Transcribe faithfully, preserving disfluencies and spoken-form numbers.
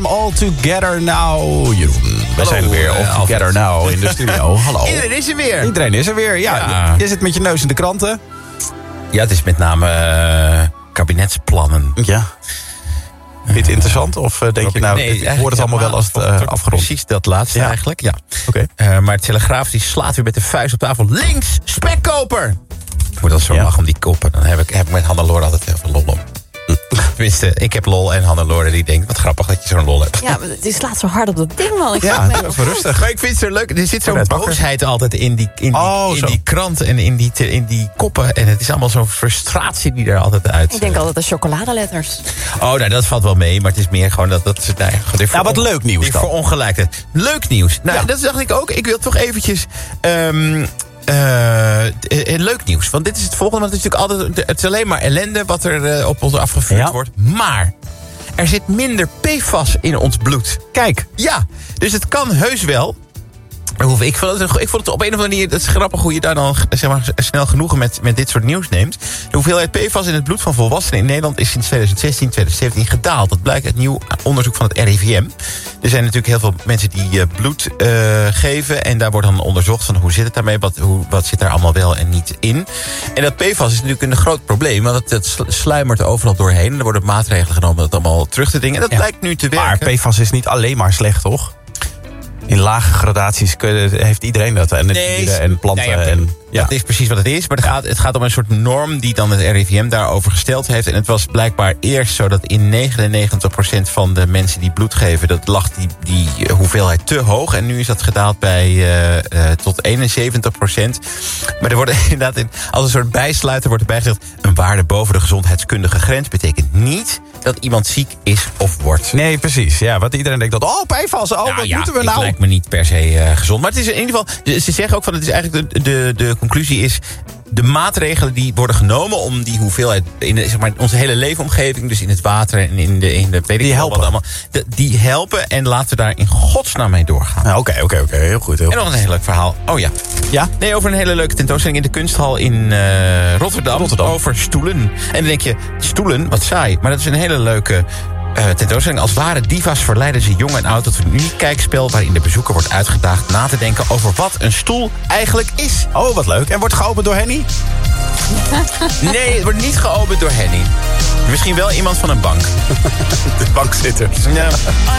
All Together Now, Jeroen. We Hallo, zijn weer all uh, together Alfred. now in de studio. Hallo. Iedereen is er weer. Iedereen is er weer, ja. Ja. Je zit met je neus in de kranten. Ja, het is met name uh, kabinetsplannen. Ja. Vind je het interessant? Of uh, denk je nou, Nee, ik hoor het allemaal wel als het uh, afgerond? Precies dat laatste Ja. eigenlijk, ja. Oké. Uh, maar de Telegraaf die slaat weer met de vuist op tafel. Links, spekkoper! Ik moet altijd zo Ja. lachen om die koppen. Dan heb ik, heb ik met Hannelore altijd heel veel lol om. Tenminste, ik heb lol en Hannelore die denkt... wat grappig dat je zo'n lol hebt. Ja, maar die slaat zo hard op dat ding, man. Ik Ja, snap het even rustig. Maar ik vind het zo leuk. Er zit zo'n net wakker. boosheid altijd in die, in die, Oh, in zo. die krant en in die, in die koppen. En het is allemaal zo'n frustratie die er altijd uit... Ik denk altijd de chocoladeletters. Oh, nou, dat valt wel mee. Maar het is meer gewoon dat... dat nou, ja, Ja, wat leuk nieuws Die dan. verongelijkheid. Leuk nieuws. Nou, Ja. dat dacht ik ook. Ik wil toch eventjes... Um, Uh, uh, leuk nieuws. Want dit is het volgende. Want het is natuurlijk altijd... Het is alleen maar ellende wat er uh, op ons afgevuurd Ja. wordt. Maar er zit minder P F A S in ons bloed. Kijk. Ja, dus het kan heus wel. Ik vond, het, ik vond het op een of andere manier... Het is grappig hoe je daar dan zeg maar, snel genoegen met, met dit soort nieuws neemt. De hoeveelheid P F A S in het bloed van volwassenen in Nederland... is sinds twintig zestien, twintig zeventien gedaald. Dat blijkt uit nieuw onderzoek van het R I V M. Er zijn natuurlijk heel veel mensen die uh, bloed uh, geven. En daar wordt dan onderzocht van hoe zit het daarmee. Wat, hoe, wat zit daar allemaal wel en niet in. En dat P F A S is natuurlijk een groot probleem. Want het, het sluimert overal doorheen. En er worden maatregelen genomen om dat allemaal terug te dringen. En dat Ja. blijkt nu te werken. Maar P F A S is niet alleen maar slecht, toch? In lage gradaties kun- heeft iedereen dat. En de dieren en planten. Nou ja, en, ja. Dat is precies wat het is. Maar het, gaat, het gaat om een soort norm die dan het R I V M daarover gesteld heeft. En het was blijkbaar eerst zo dat in negenennegentig procent van de mensen die bloed geven... dat lag die, die hoeveelheid te hoog. En nu is dat gedaald bij uh, uh, tot eenenzeventig procent. Maar er wordt inderdaad in, als een soort bijsluiter wordt erbij gezegd... een waarde boven de gezondheidskundige grens betekent niet... dat iemand ziek is of wordt. Nee, precies. Ja, want iedereen denkt dat... oh, P F A S, oh, Nou wat ja, moeten we het nou? lijkt me niet per se uh, gezond. Maar het is in ieder geval... Ze zeggen ook van het is eigenlijk de, de, de conclusie is... de maatregelen die worden genomen om die hoeveelheid... in de, zeg maar, onze hele leefomgeving, dus in het water en in de... In de weet ik Die wel helpen. Wat allemaal, de, die helpen en laten we daar in godsnaam mee doorgaan. Nou, Oké, oké, oké. Heel goed. Heel En nog een heel leuk verhaal. Oh ja. Ja? Nee, over een hele leuke tentoonstelling in de kunsthal in uh, Rotterdam, Rotterdam. Over stoelen. En dan denk je, stoelen, wat saai. Maar dat is een hele leuke uh, tentoonstelling. Als ware diva's verleiden ze jong en oud tot een uniek kijkspel... waarin de bezoeker wordt uitgedaagd na te denken over wat een stoel eigenlijk is. Oh, wat leuk. En wordt geopend door Henny? Nee, het wordt niet geopend door Henny. Misschien wel iemand van een bank. De bankzitter. Ja.